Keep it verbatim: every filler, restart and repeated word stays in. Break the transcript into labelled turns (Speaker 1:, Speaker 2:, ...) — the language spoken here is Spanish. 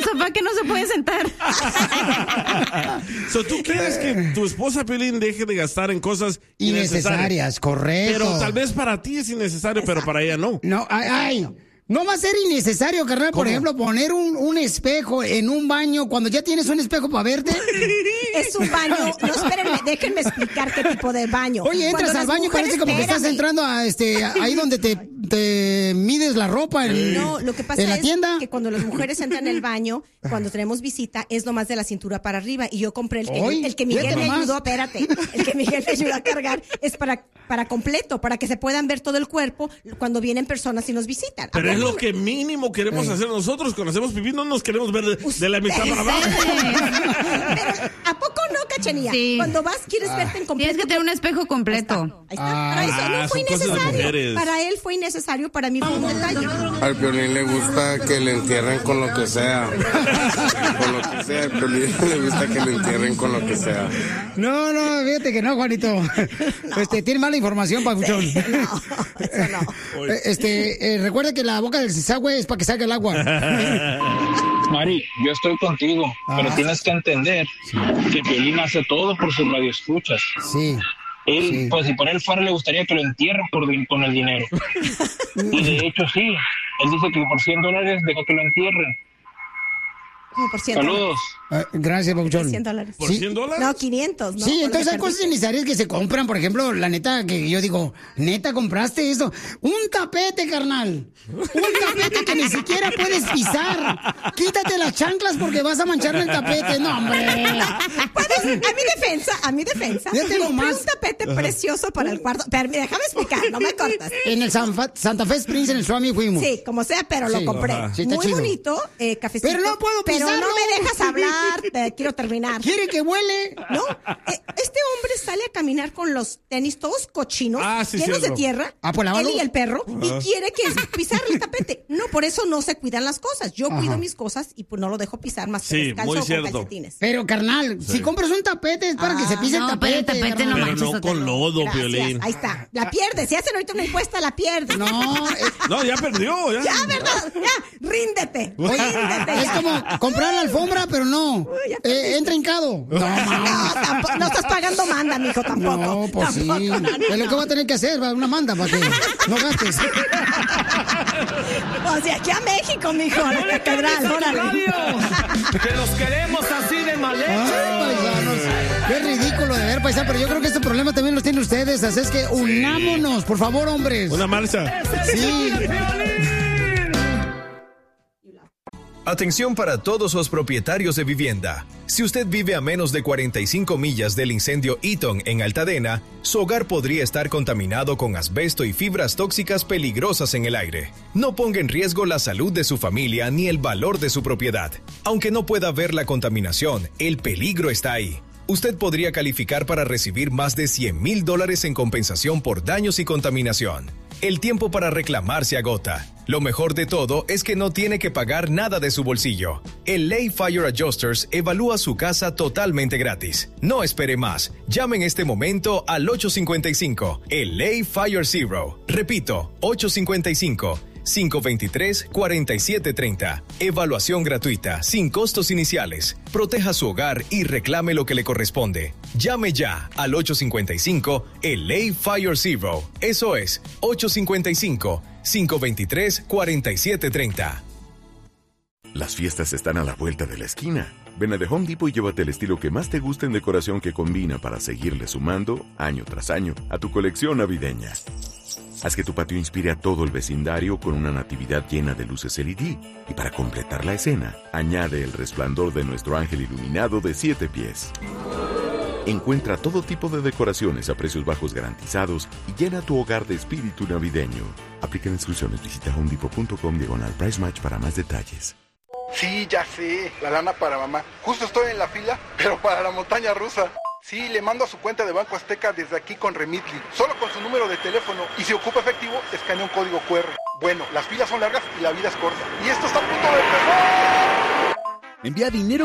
Speaker 1: sofá que no se puede sentar.
Speaker 2: So, ¿tú quieres que tu esposa, Piolín, deje de gastar en cosas innecesarias?
Speaker 3: Innecesarias, correcto.
Speaker 2: Pero tal vez para ti es innecesario, pero para ella no.
Speaker 3: No, ay, ay. No va a ser innecesario, carnal, por
Speaker 2: ¿Cómo?
Speaker 3: ejemplo, poner un, un espejo en un baño cuando ya tienes un espejo para verte.
Speaker 4: Es un baño. No, espérenme, déjenme explicar qué tipo de baño.
Speaker 3: Oye, entras
Speaker 4: Cuando
Speaker 3: al
Speaker 4: las
Speaker 3: baño y
Speaker 4: mujeres-
Speaker 3: parece como que estás
Speaker 4: espérame.
Speaker 3: entrando a este ahí donde te, te mides la ropa en,
Speaker 4: No, lo que pasa
Speaker 3: en la
Speaker 4: es
Speaker 3: tienda.
Speaker 4: que cuando las mujeres entran al baño, cuando tenemos visita, es nomás de la cintura para arriba. Y yo compré el que,
Speaker 3: Oy,
Speaker 4: el que Miguel
Speaker 3: fíjate
Speaker 4: me
Speaker 3: nomás.
Speaker 4: ayudó, espérate, el que Miguel me ayudó a cargar es para, para completo, para que se puedan ver todo el cuerpo cuando vienen personas y nos visitan. ¿A
Speaker 2: Pero es
Speaker 4: poco
Speaker 2: lo que mínimo queremos hacer nosotros. Cuando hacemos pipí no nos queremos ver de, de la mitad para abajo.
Speaker 4: Pero, ¿a poco no, Cachanilla?
Speaker 1: Sí.
Speaker 4: Cuando vas, quieres verte en completo.
Speaker 1: Tienes que tener un espejo completo.
Speaker 4: Ahí está. Para eso
Speaker 2: Ah,
Speaker 4: no fue
Speaker 2: son cosas de
Speaker 4: innecesario.
Speaker 2: mujeres.
Speaker 4: Para él fue innecesario, para mí fue un detalle.
Speaker 5: Al Piolín le gusta que le entierren con lo que sea. Con lo que sea, al Piolín le gusta que le entierren con lo que sea.
Speaker 3: No, no, fíjate que no, Juanito. Este, tiene mala información, papuchón.
Speaker 4: No, eso no.
Speaker 3: Eh, Este, eh, recuerda que la boca del desagüe es para que salga el agua.
Speaker 6: Mari, yo estoy contigo, pero
Speaker 3: Ah.
Speaker 6: tienes que entender que Piolín hace todo por sus radioescuchas.
Speaker 3: Sí.
Speaker 6: Él,
Speaker 3: Sí.
Speaker 6: pues si por él fuera le gustaría que lo entierren por, din- con el dinero. Y de hecho sí, él dice que por cien dólares deja que lo entierren.
Speaker 4: Como por cien
Speaker 6: Saludos.
Speaker 3: Ah, gracias, papuchón.
Speaker 4: cien dólares.
Speaker 2: ¿Por
Speaker 3: Sí.
Speaker 2: cien dólares?
Speaker 4: No, quinientos, ¿no?
Speaker 3: Sí,
Speaker 4: Por lo
Speaker 3: entonces
Speaker 4: que
Speaker 3: hay cosas
Speaker 4: perdiste.
Speaker 3: innecesarias que se compran. Por ejemplo, la neta, que yo digo, neta, compraste esto. Un tapete, carnal. Un tapete que ni siquiera puedes pisar. Quítate las chanclas porque vas a manchar el tapete. No, hombre.
Speaker 4: Puedes, a mi defensa, a mi defensa.
Speaker 3: Ya tengo
Speaker 4: compré
Speaker 3: más.
Speaker 4: un tapete precioso para el cuarto. Pero déjame explicar, no me cortas.
Speaker 3: En el San Fa- Santa Fe Springs, en el Swami, fuimos.
Speaker 4: Sí, como sea, pero
Speaker 3: Sí,
Speaker 4: lo compré.
Speaker 3: ajá. Sí, está
Speaker 4: Muy
Speaker 3: chido.
Speaker 4: bonito, eh, cafecito.
Speaker 3: Pero no puedo
Speaker 4: Pero
Speaker 3: pisarlo.
Speaker 4: no me dejas hablar, te quiero terminar.
Speaker 3: ¿Quiere que huele?
Speaker 4: ¿No? Eh, este hombre sale a caminar con los tenis todos cochinos,
Speaker 2: Ah, sí,
Speaker 4: llenos
Speaker 2: cierto.
Speaker 4: de tierra,
Speaker 3: Ah, pues lávalo.
Speaker 4: él y el perro, y quiere que pisar el tapete. No, por eso no se cuidan las cosas. Yo cuido mis cosas y pues no lo dejo pisar más que
Speaker 2: Sí,
Speaker 4: descalzo
Speaker 2: muy
Speaker 4: o con
Speaker 2: cierto.
Speaker 4: calcetines.
Speaker 3: Pero, carnal, si compras un tapete es para que se pise el
Speaker 1: no,
Speaker 3: tapete.
Speaker 1: pero el tapete no
Speaker 3: carnal.
Speaker 2: Pero
Speaker 1: manches,
Speaker 2: no
Speaker 1: Sotelo.
Speaker 2: con lodo,
Speaker 4: Gracias,
Speaker 2: Piolín.
Speaker 4: ahí está. La pierdes. Si hacen ahorita una encuesta, la pierdes.
Speaker 3: No, eh,
Speaker 2: No, ya perdió. Ya,
Speaker 4: Ya, ¿verdad? Ya, ríndete. Ríndete.
Speaker 3: es
Speaker 4: ya.
Speaker 3: como comprar la alfombra, pero no.
Speaker 4: ya
Speaker 3: Eh, entra hincado. No,
Speaker 4: No, tampoco- no estás pagando manda, mijo, tampoco.
Speaker 3: no, pues sí.
Speaker 4: Tampoco, no, no,
Speaker 3: Es lo que va a tener que hacer, va, una manda para que no gastes.
Speaker 4: O sea, aquí a México, mijo, a la catedral, órale.
Speaker 7: Que los queremos así de mal
Speaker 3: Ay,
Speaker 7: hecho.
Speaker 3: paisanos. Qué ridículo de ver, paisano, pero yo creo que este problema también los tienen ustedes. Así es que unámonos, por favor, hombres.
Speaker 2: Una marcha.
Speaker 3: Sí.
Speaker 8: Atención para todos los propietarios de vivienda. Si usted vive a menos de cuarenta y cinco millas del incendio Eaton en Altadena, su hogar podría estar contaminado con asbesto y fibras tóxicas peligrosas en el aire. No ponga en riesgo la salud de su familia ni el valor de su propiedad. Aunque no pueda ver la contaminación, el peligro está ahí. Usted podría calificar para recibir más de cien mil dólares en compensación por daños y contaminación. El tiempo para reclamar se agota. Lo mejor de todo es que no tiene que pagar nada de su bolsillo. El Lay Fire Adjusters evalúa su casa totalmente gratis. No espere más. Llame en este momento al ocho cinco cinco, el Lay Fire Zero. Repito, ocho cinco cinco, cinco dos tres, cuatro siete tres cero. Evaluación gratuita, sin costos iniciales. Proteja su hogar y reclame lo que le corresponde. Llame ya al ocho cinco cinco, el Lay Fire Zero. Eso es, ocho cinco cinco, cinco dos tres, cuatro siete tres cero.
Speaker 9: Las fiestas están a la vuelta de la esquina. Ven a The Home Depot y llévate el estilo que más te gusta en decoración que combina para seguirle sumando, año tras año, a tu colección navideña. Haz que tu patio inspire a todo el vecindario con una natividad llena de luces L E D. Y para completar la escena, añade el resplandor de nuestro ángel iluminado de siete pies. Encuentra todo tipo de decoraciones a precios bajos garantizados y llena tu hogar de espíritu navideño. Aplican exclusiones. Visita homedepot.com diagonal price match para más detalles.
Speaker 10: Sí, ya sé, la lana para mamá. Justo estoy en la fila, pero para la montaña rusa. Sí, le mando a su cuenta de Banco Azteca desde aquí con Remitly, solo con su número de teléfono. Y si ocupa efectivo, escanea un código cu erre. Bueno, las filas son largas y la vida es corta. Y esto está a punto de empezar.
Speaker 11: Envía dinero